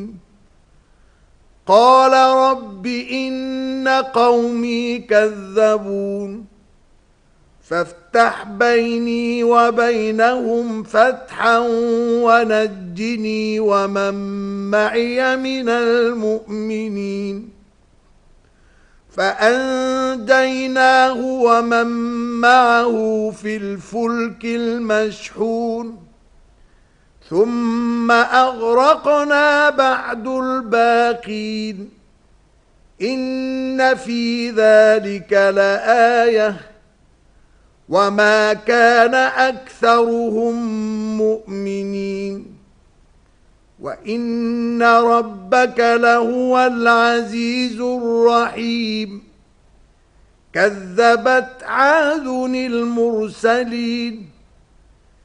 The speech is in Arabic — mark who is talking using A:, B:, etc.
A: قال رب إن قومي كذبون فافتح بيني وبينهم فتحا ونجني ومن معي من المؤمنين فأنجيناه ومن معه في الفلك المشحون ثم أغرقنا بعد الباقين إن في ذلك لآية وما كان أكثرهم مؤمنين وإن ربك لهو العزيز الرحيم كذبت عاد المرسلين